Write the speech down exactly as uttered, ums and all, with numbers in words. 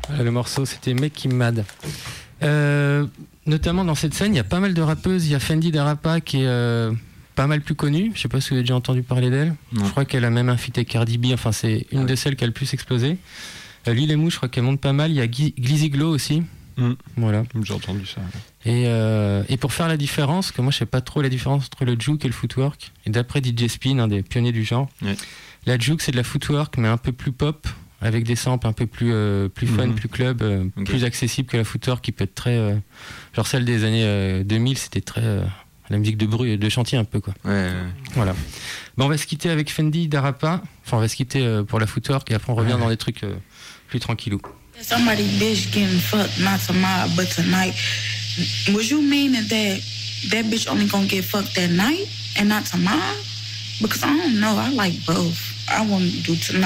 Voilà, le morceau, c'était Make Him Mad. Euh, notamment dans cette scène, il y a pas mal de rappeuses. Il y a Fendi Darapa qui est euh, pas mal plus connue. Je sais pas si vous avez déjà entendu parler d'elle. Non. Je crois qu'elle a même un feat avec Cardi B. Enfin, c'est une ah, de celles qui a le plus explosé. Euh, Lil Emu, je crois qu'elle monte pas mal. Il y a Glizzy Glow aussi. Mmh. Voilà. J'ai entendu ça. Et, euh, et pour faire la différence, que moi je sais pas trop la différence entre le juke et le footwork. Et d'après D J Spin, un des pionniers du genre, ouais. La juke c'est de la footwork mais un peu plus pop, avec des samples un peu plus euh, plus fun, mmh. plus club, euh, okay. plus accessible que la footwork qui peut être très euh, genre celle des années euh, deux mille, c'était très euh, la musique de bruit, de chantier un peu quoi. Ouais, ouais. Voilà. Bon, on va se quitter avec Fendi Darapa. Enfin on va se quitter euh, pour la footwork et après on revient ouais. dans des trucs euh, plus tranquillou. Somebody bitch getting fucked not tomorrow but tonight. Was you meaning that that bitch only gonna get fucked that night and not tomorrow? Because I don't know, I like both. I want to do tonight.